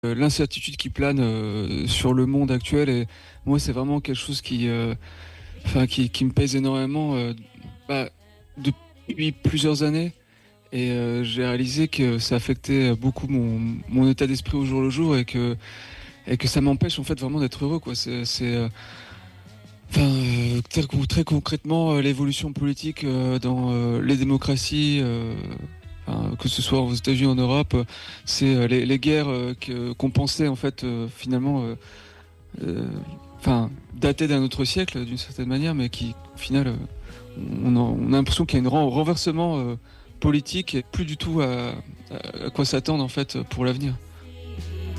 L'incertitude qui plane sur le monde actuel, et moi c'est vraiment quelque chose qui me pèse énormément bah, depuis plusieurs années. Et j'ai réalisé que ça affectait beaucoup mon état d'esprit au jour le jour, et que ça m'empêche en fait vraiment d'être heureux, quoi. Très concrètement, l'évolution politique dans les démocraties, que ce soit aux États-Unis ou en Europe, c'est les guerres qu'on pensait en fait finalement euh, datées d'un autre siècle d'une certaine manière, mais qui au final on a l'impression qu'il y a un renversement politique et plus du tout à quoi s'attendre en fait pour l'avenir.